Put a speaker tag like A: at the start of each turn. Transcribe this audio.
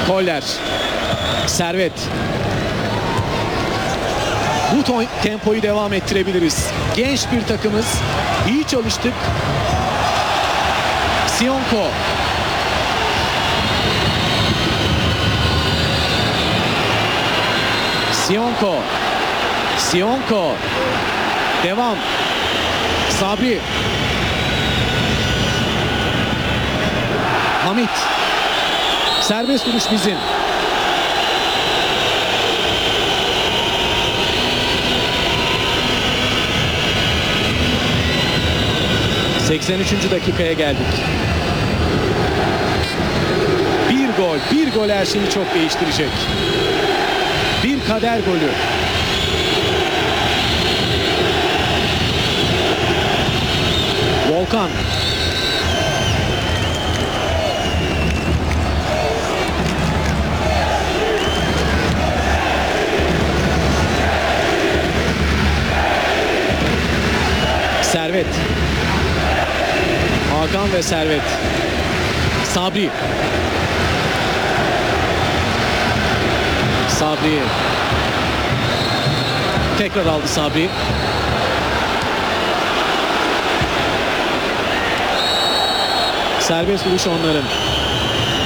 A: Koller. Servet. Bu tempoyu devam ettirebiliriz. Genç bir takımız. İyi çalıştık. Sionko. Sionko. Sionko. Devam. Sabri. Hamit. Serbest vuruş bizim. ...83. dakikaya geldik. Bir gol her şeyi çok değiştirecek. Bir kader golü. Volkan. Servet. Hakan ve Servet. Sabri. Sabri. Tekrar aldı Sabri. Serbest vuruş onların.